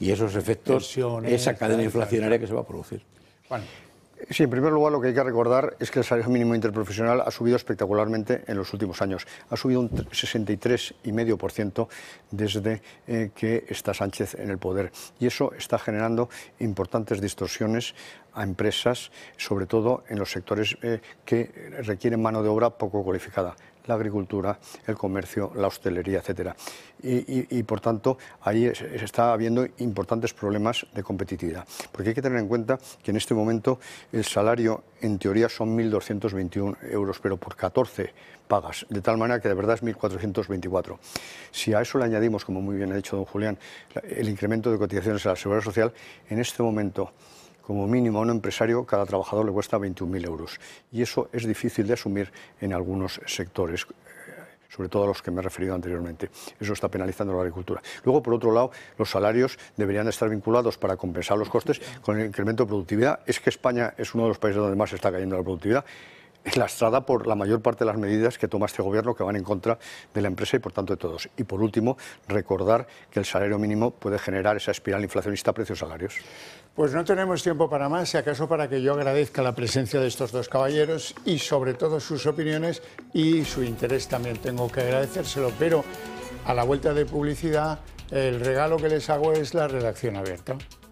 y esos efectos, Tensiones, esa cadena inflacionaria que se va a producir. Bueno. Sí, en primer lugar lo que hay que recordar es que el salario mínimo interprofesional ha subido espectacularmente en los últimos años. Ha subido un 63,5% desde que está Sánchez en el poder. Y eso está generando importantes distorsiones a empresas, sobre todo en los sectores que requieren mano de obra poco cualificada. La agricultura, el comercio, la hostelería, etcétera. Y por tanto, ahí se está habiendo importantes problemas de competitividad. Porque hay que tener en cuenta que en este momento el salario, en teoría, son 1.221 euros, pero por 14 pagas, de tal manera que de verdad es 1.424. Si a eso le añadimos, como muy bien ha dicho don Julián, el incremento de cotizaciones a la Seguridad Social, en este momento, como mínimo a un empresario, cada trabajador le cuesta 21.000 euros. Y eso es difícil de asumir en algunos sectores, sobre todo a los que me he referido anteriormente. Eso está penalizando la agricultura. Luego, por otro lado, los salarios deberían estar vinculados para compensar los costes con el incremento de productividad. Es que España es uno de los países donde más está cayendo la productividad, lastrada por la mayor parte de las medidas que toma este gobierno que van en contra de la empresa y por tanto de todos. Y por último, recordar que el salario mínimo puede generar esa espiral inflacionista precios-salarios. Pues no tenemos tiempo para más, si acaso para que yo agradezca la presencia de estos dos caballeros y sobre todo sus opiniones y su interés también tengo que agradecérselo, pero a la vuelta de publicidad el regalo que les hago es la redacción abierta.